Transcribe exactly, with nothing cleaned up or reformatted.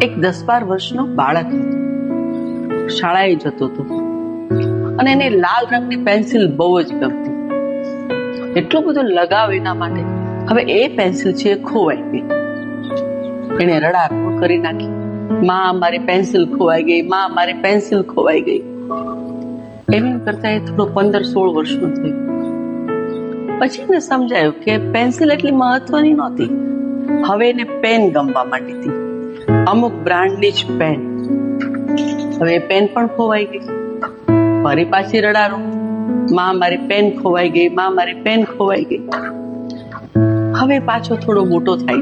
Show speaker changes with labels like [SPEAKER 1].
[SPEAKER 1] એક દસ બાર વર્ષનો બાળક હતો. શાળાએ જતો હતો અને એને લાલ રંગની પેન્સિલ બહુ જ ગમતી. એટલો બધો લગાવ એના માટે. હવે એ પેન્સિલ છે એ ખોવાઈ ગઈ. એને રડારડ કરી નાખી, માં મારી પેન્સિલ ખોવાઈ ગઈ, માં મારી પેન્સિલ ખોવાઈ ગઈ. એમ કરતા એ થોડો પંદર સોળ વર્ષનો થયો. પછી એને સમજાયું કે પેન્સિલ એટલી મહત્વની નહોતી. હવે એને પેન ગમવા માંડી હતી, અમુક બ્રાન્ડની જ પેન. હવે એ પેન પણ ખોવાઈ ગઈ. ફરી પાછી રડારું, માં મારી પેન ખોવાઈ ગઈ, માં મારી પેન ખોવાઈ ગઈ. હવે પાછો થોડો મોટો થાય